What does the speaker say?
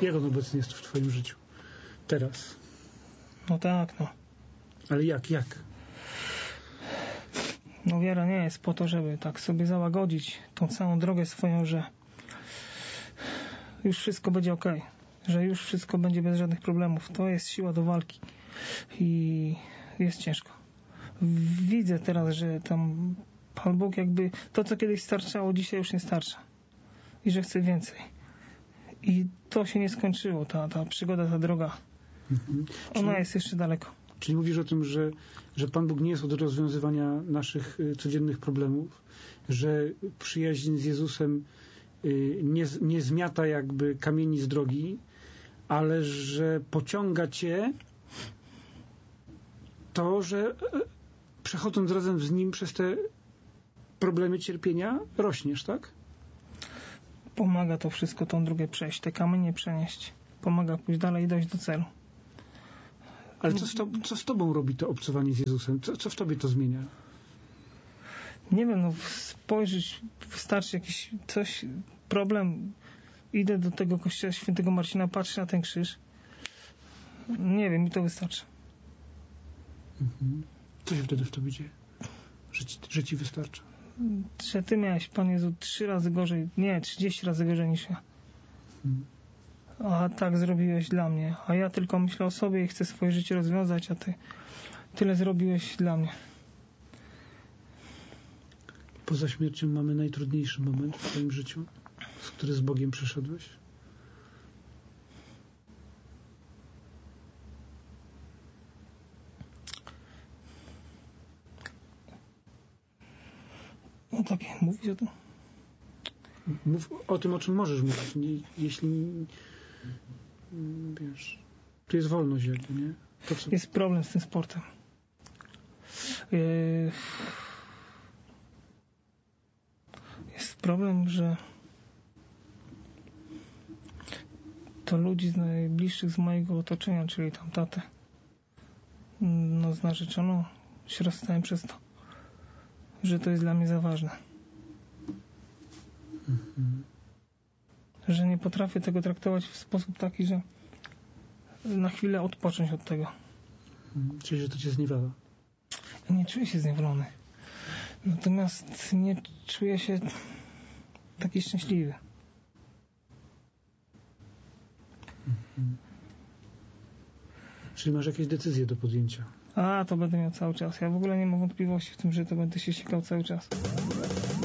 Jak on obecny jest w twoim życiu? Teraz. No tak, no. Ale jak? No wiara nie jest po to, żeby tak sobie załagodzić tą całą drogę swoją, że już wszystko będzie okej, że już wszystko będzie bez żadnych problemów. To jest siła do walki i jest ciężko. Widzę teraz, że tam Pan Bóg jakby to, co kiedyś starczało, dzisiaj już nie starcza i że chce więcej. I to się nie skończyło, ta przygoda, ta droga. Ona jest jeszcze daleko. Czyli mówisz o tym, że Pan Bóg nie jest od rozwiązywania naszych codziennych problemów, że przyjaźń z Jezusem nie zmiata jakby kamieni z drogi, ale że pociąga cię to, że przechodząc razem z Nim przez te problemy cierpienia, rośniesz, tak? Pomaga to wszystko, tą drogę przejść, te kamienie przenieść. Pomaga pójść dalej i dojść do celu. Ale co z tobą robi to obcowanie z Jezusem? Co w tobie to zmienia? Nie wiem, no spojrzeć, wystarczy jakiś problem, idę do tego kościoła świętego Marcina, patrzę na ten krzyż. Nie wiem, mi to wystarczy. Co się wtedy w tobie dzieje? Że ci wystarcza? Że ty miałeś, Pan Jezu, 3 razy gorzej, nie, 30 razy gorzej niż ja. A tak zrobiłeś dla mnie. A ja tylko myślę o sobie i chcę swoje życie rozwiązać, a ty tyle zrobiłeś dla mnie. Poza śmiercią mamy najtrudniejszy moment w twoim życiu, który z Bogiem przeszedłeś? No takie, mówić o tym? Mów o tym, o czym możesz mówić. Jeśli wiesz, tu jest wolność jakby, nie? To, co... Jest problem z tym sportem. Jest problem, że to ludzi z najbliższych z mojego otoczenia, czyli tam tatę, no z narzeczoną się rozstałem przez to, że to jest dla mnie za ważne. Że nie potrafię tego traktować w sposób taki, że na chwilę odpocząć od tego. Czyli, że to cię zniewala? Nie czuję się zniewolony. Natomiast nie czuję się taki szczęśliwy. Czyli masz jakieś decyzje do podjęcia? A, to będę miał cały czas. Ja w ogóle nie mam wątpliwości w tym, że to będę się sikał cały czas.